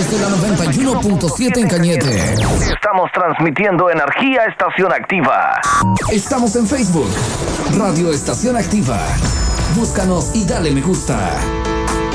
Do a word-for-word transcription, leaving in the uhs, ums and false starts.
desde la noventa y uno punto siete en Cañete. Estamos transmitiendo Energía Estación Activa. Estamos en Facebook, Radio Estación Activa. Búscanos y dale me gusta.